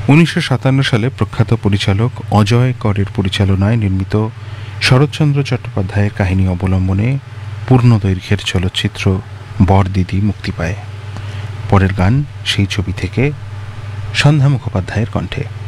1957 সালে প্রখ্যাত পরিচালক অজয় করের পরিচালনায় নির্মিত শরৎচন্দ্র চট্টোপাধ্যায়ের কাহিনী অবলম্বনে পূর্ণদৈর্ঘ্যের চলচ্চিত্র বরদিদি মুক্তি পায়। পরের গান সেই ছবি থেকে, সন্ধ্যা মুখোপাধ্যায়ের কণ্ঠে।